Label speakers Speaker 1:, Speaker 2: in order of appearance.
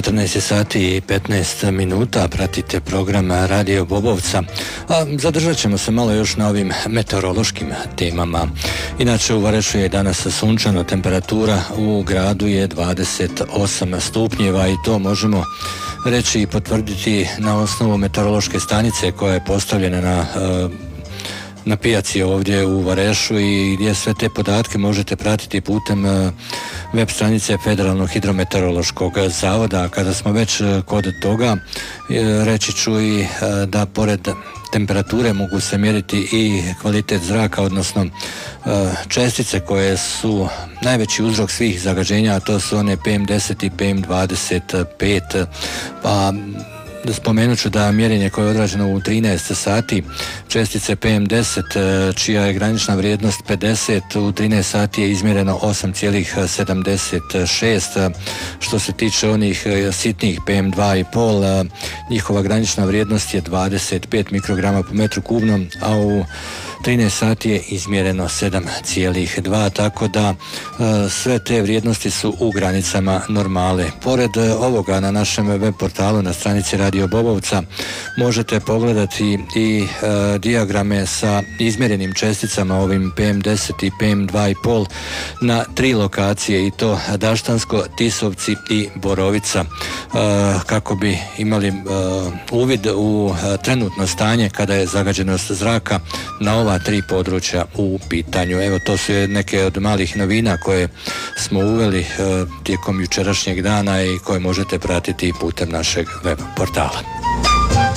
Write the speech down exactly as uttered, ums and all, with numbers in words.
Speaker 1: četrnaest sati i petnaest minuta, pratite program Radio Bobovca, a zadržat ćemo se malo još na ovim meteorološkim temama. Inače u Varešu je danas sunčano, temperatura u gradu je dvadeset osam stupnjeva i to možemo reći i potvrditi na osnovu meteorološke stanice koja je postavljena na na pijaci ovdje u Varešu i gdje sve te podatke možete pratiti putem web stranice Federalnog hidrometeorološkog zavoda. Kada smo već kod toga, reći ću i da pored temperature mogu se mjeriti i kvalitet zraka, odnosno čestice koje su najveći uzrok svih zagađenja, a to su one P M deset i P M dvadeset pet, pa spomenut ću da mjerenje koje je odrađeno u trinaest sati, čestice P M deset čija je granična vrijednost pedeset, u trinaest sati je izmjereno osam zarez sedamdeset šest. Što se tiče onih sitnih P M dva i pol, njihova granična vrijednost je dvadeset pet mikrograma po metru kubnom, a u trinaest sati je izmjereno sedam zarez dva, tako da sve te vrijednosti su u granicama normale. Pored ovoga na našem web portalu na stranici Radio Bobovca možete pogledati i e, dijagrame sa izmjerenim česticama ovim P M deset i P M dva i pol na tri lokacije, i to Daštansko, Tisovci i Borovica, e, kako bi imali e, uvid u e, trenutno stanje kada je zagađenost zraka na ova tri područja u pitanju. Evo, to su neke od malih novina koje smo uveli e, tijekom jučerašnjeg dana i koje možete pratiti putem našeg web portala.